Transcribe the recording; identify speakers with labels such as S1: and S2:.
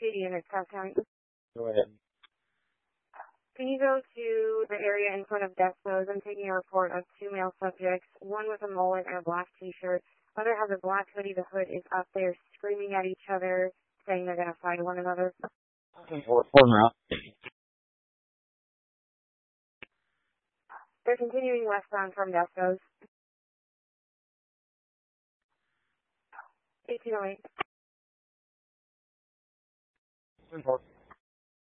S1: unit, South County.
S2: Go ahead.
S1: Can you go to the area in front of Despo's? I'm taking a report of 2 male subjects, one with a mullet and a black t-shirt, other has a black hoodie, the hood is up there screaming at each other, saying they're going to fight one another.
S2: Fourth route.
S1: They're continuing westbound from Despo's. 1808.